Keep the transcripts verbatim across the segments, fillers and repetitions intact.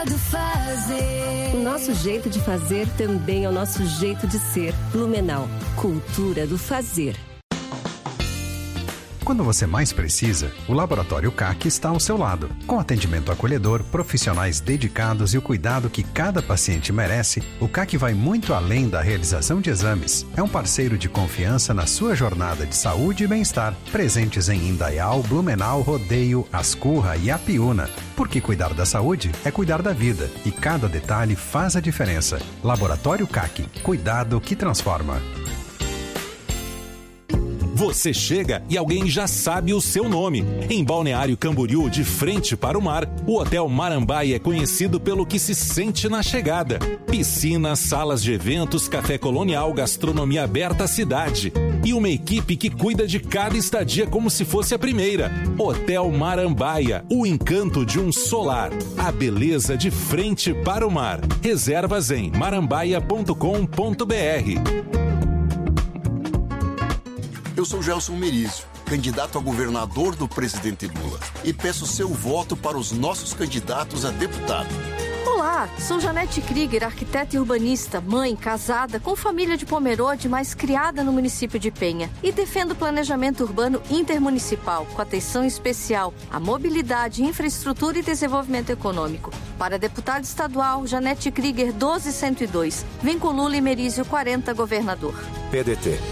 O nosso jeito de fazer também é o nosso jeito de ser. Blumenau, cultura do fazer. Quando você mais precisa, o Laboratório C A C está ao seu lado. Com atendimento acolhedor, profissionais dedicados e o cuidado que cada paciente merece, o C A C vai muito além da realização de exames. É um parceiro de confiança na sua jornada de saúde e bem-estar. Presentes em Indaial, Blumenau, Rodeio, Ascurra e Apiúna. Porque cuidar da saúde é cuidar da vida. E cada detalhe faz a diferença. Laboratório C A C. Cuidado que transforma. Você chega e alguém já sabe o seu nome. Em Balneário Camboriú, de frente para o mar, o Hotel Marambaia é conhecido pelo que se sente na chegada. Piscina, salas de eventos, café colonial, gastronomia aberta à cidade. E uma equipe que cuida de cada estadia como se fosse a primeira. Hotel Marambaia, o encanto de um solar. A beleza de frente para o mar. Reservas em marambaia ponto com ponto b r. Eu sou Gelson Merizio, candidato a governador do presidente Lula, e peço seu voto para os nossos candidatos a deputado. Olá, sou Janete Krieger, arquiteta e urbanista, mãe, casada, com família de Pomerode, mas criada no município de Penha. E defendo o planejamento urbano intermunicipal, com atenção especial à mobilidade, infraestrutura e desenvolvimento econômico. Para deputado estadual, Janete Krieger, doze cento e dois. Vem com Lula e Merizio, quarenta, governador. P D T.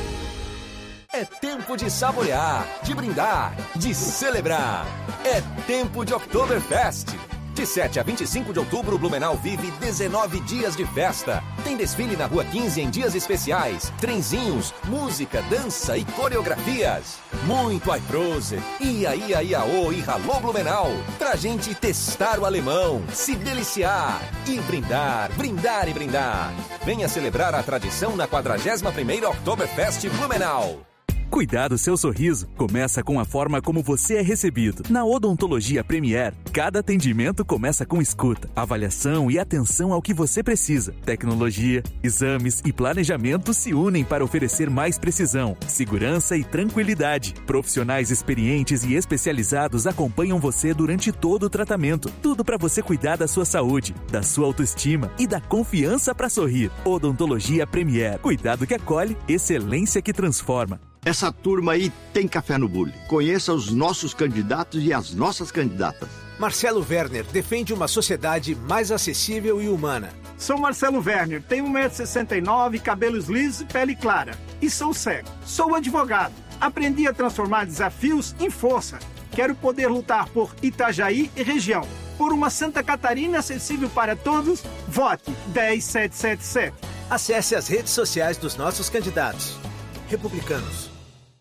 É tempo de saborear, de brindar, de celebrar. É tempo de Oktoberfest. De sete a vinte e cinco de outubro, Blumenau vive dezenove dias de festa. Tem desfile na Rua quinze em dias especiais, trenzinhos, música, dança e coreografias. Muito Aiprose, Ia, Ia, Iaô e Ralô Blumenau. Pra gente testar o alemão, se deliciar e brindar, brindar e brindar. Venha celebrar a tradição na quadragésima primeira Oktoberfest Blumenau. Cuidar do seu sorriso começa com a forma como você é recebido. Na Odontologia Premier, cada atendimento começa com escuta, avaliação e atenção ao que você precisa. Tecnologia, exames e planejamento se unem para oferecer mais precisão, segurança e tranquilidade. Profissionais experientes e especializados acompanham você durante todo o tratamento. Tudo para você cuidar da sua saúde, da sua autoestima e da confiança para sorrir. Odontologia Premier. Cuidado que acolhe, excelência que transforma. Essa turma aí tem café no bule. Conheça os nossos candidatos e as nossas candidatas. Marcelo Werner defende uma sociedade mais acessível e humana. Sou Marcelo Werner, tenho um metro e sessenta e nove, cabelos lisos e pele clara. E sou cego. Sou advogado. Aprendi a transformar desafios em força. Quero poder lutar por Itajaí e região. Por uma Santa Catarina acessível para todos, vote dez sete sete sete. Acesse as redes sociais dos nossos candidatos. Republicanos.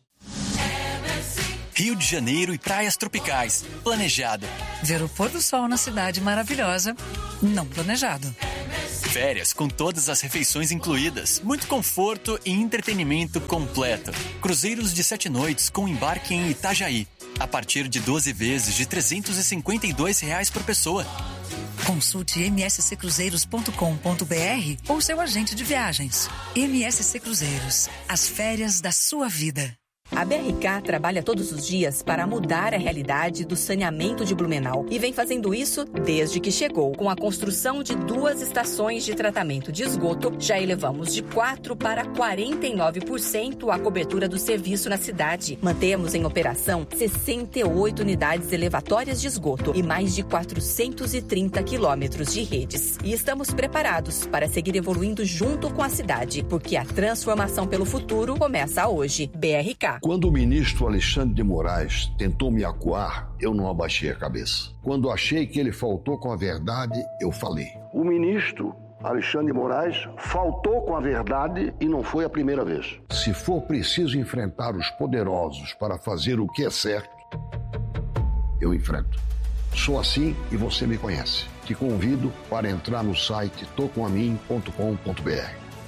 Rio de Janeiro e praias tropicais. Planejado. Ver o pôr do sol na cidade maravilhosa. Não planejado. Férias com todas as refeições incluídas. Muito conforto e entretenimento completo. Cruzeiros de sete noites com embarque em Itajaí. A partir de doze vezes de trezentos e cinquenta e dois reais por pessoa. Consulte m s c cruzeiros ponto com ponto b r ou seu agente de viagens. M S C Cruzeiros. As férias da sua vida. A B R K trabalha todos os dias para mudar a realidade do saneamento de Blumenau e vem fazendo isso desde que chegou. Com a construção de duas estações de tratamento de esgoto, já elevamos de quatro para quarenta e nove por cento a cobertura do serviço na cidade. Mantemos em operação sessenta e oito unidades elevatórias de esgoto e mais de quatrocentos e trinta quilômetros de redes. E estamos preparados para seguir evoluindo junto com a cidade, porque a transformação pelo futuro começa hoje. B R K. Quando o ministro Alexandre de Moraes tentou me acuar, eu não abaixei a cabeça. Quando achei que ele faltou com a verdade, eu falei. O ministro Alexandre de Moraes faltou com a verdade e não foi a primeira vez. Se for preciso enfrentar os poderosos para fazer o que é certo, eu enfrento. Sou assim e você me conhece. Te convido para entrar no site tô com a mim ponto com ponto b r.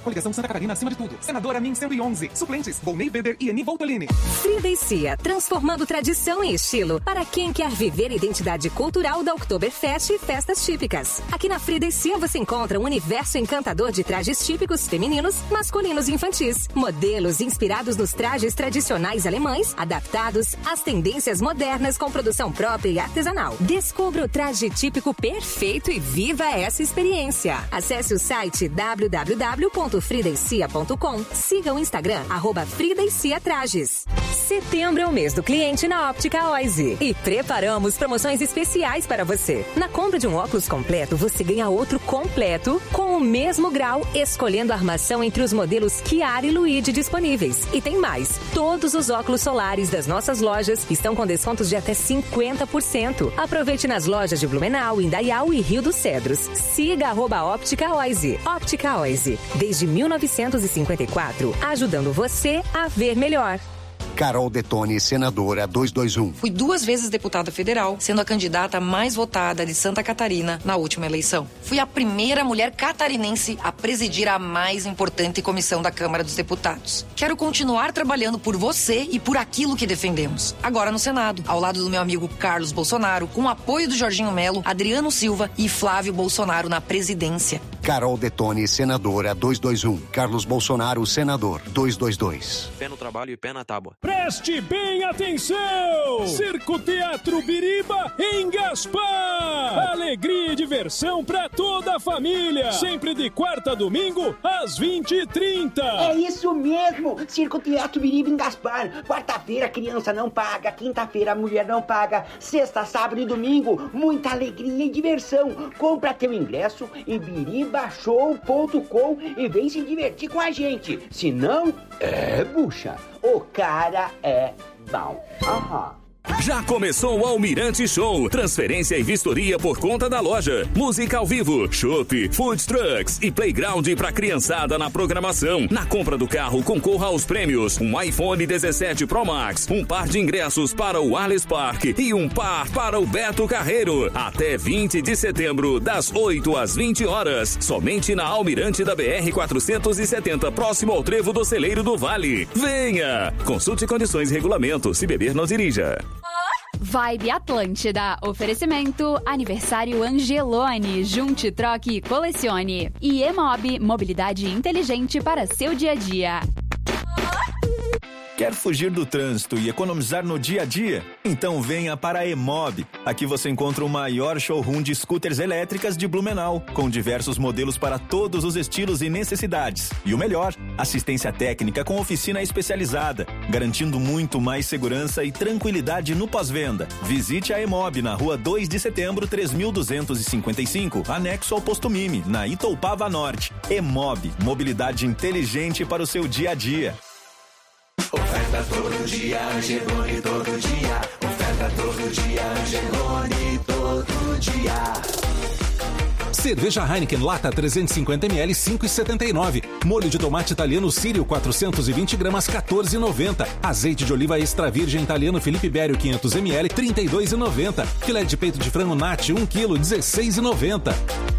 Coligação Santa Catarina acima de tudo. Senadora Min cento e onze. Suplentes, Volney Weber e Eni Voltolini. Frida e Cia, transformando tradição em estilo para quem quer viver a identidade cultural da Oktoberfest e festas típicas. Aqui na Frida e Cia você encontra um universo encantador de trajes típicos femininos, masculinos e infantis. Modelos inspirados nos trajes tradicionais alemães, adaptados às tendências modernas com produção própria e artesanal. Descubra o traje típico perfeito e viva essa experiência. Acesse o site w w w ponto frida e cia ponto com. Siga o Instagram, arroba Frida e Cia Trajes. Setembro é o mês do cliente na Óptica Oise e preparamos promoções especiais para você. Na compra de um óculos completo, você ganha outro completo com o mesmo grau, escolhendo a armação entre os modelos Chiara e Luigi disponíveis. E tem mais, todos os óculos solares das nossas lojas estão com descontos de até cinquenta por cento. Aproveite nas lojas de Blumenau, Indaial e Rio dos Cedros. Siga arroba Óptica Oise. Óptica Oise, desde mil novecentos e cinquenta e quatro, ajudando você a ver melhor. Carol Detoni, senadora duzentos e vinte e um. Fui duas vezes deputada federal, sendo a candidata mais votada de Santa Catarina na última eleição. Fui a primeira mulher catarinense a presidir a mais importante comissão da Câmara dos Deputados. Quero continuar trabalhando por você e por aquilo que defendemos. Agora no Senado, ao lado do meu amigo Carlos Bolsonaro, com o apoio do Jorginho Melo, Adriano Silva e Flávio Bolsonaro na presidência. Carol Detoni, senadora duzentos e vinte e um. Carlos Bolsonaro, senador duzentos e vinte e dois. Pé no trabalho e pé na tábua. Preste bem atenção! Circo Teatro Biriba em Gaspar! Alegria e diversão pra toda a família! Sempre de quarta a domingo, às vinte e trinta. É isso mesmo! Circo Teatro Biriba em Gaspar. Quarta-feira a criança não paga, quinta-feira a mulher não paga, sexta, sábado e domingo, muita alegria e diversão. Compra teu ingresso em biriba show ponto com e vem se divertir com a gente. Se não, é bucha. O cara é bom. Aham. Já começou o Almirante Show. Transferência e vistoria por conta da loja. Música ao vivo, chopp, food trucks e playground pra criançada na programação. Na compra do carro, concorra aos prêmios. Um iPhone dezessete Pro Max, um par de ingressos para o Arles Park e um par para o Beto Carreiro. Até vinte de setembro, das oito às vinte horas. Somente na Almirante da B R quatrocentos e setenta, próximo ao Trevo do Celeiro do Vale. Venha! Consulte condições e regulamento. Se beber, não dirija. Vibe Atlântida. Oferecimento aniversário Angelone. Junte, troque e colecione. E Emob, mobilidade inteligente para seu dia a dia. Quer fugir do trânsito e economizar no dia a dia? Então venha para a Emob. Aqui você encontra o maior showroom de scooters elétricas de Blumenau, com diversos modelos para todos os estilos e necessidades. E o melhor, assistência técnica com oficina especializada, garantindo muito mais segurança e tranquilidade no pós-venda. Visite a Emob na rua dois de setembro, três mil duzentos e cinquenta e cinco, anexo ao Posto Mime, na Itoupava Norte. Emob, mobilidade inteligente para o seu dia a dia. Oferta todo dia, Angelone todo dia. Oferta todo dia, Angelone todo dia. Cerveja Heineken Lata trezentos e cinquenta mililitros, cinco reais e setenta e nove. Molho de tomate italiano Sírio quatrocentos e vinte gramas, quatorze reais e noventa. Azeite de oliva extra virgem italiano Felipe Bério quinhentos mililitros, trinta e dois reais e noventa. Filé de peito de frango Nati um quilo, dezesseis reais e noventa.